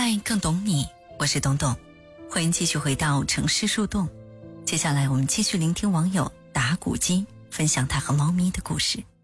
爱更懂你，我是董董，欢迎继续回到城市树洞。接下来我们继续聆听网友打鼓机分享他和猫咪的故事。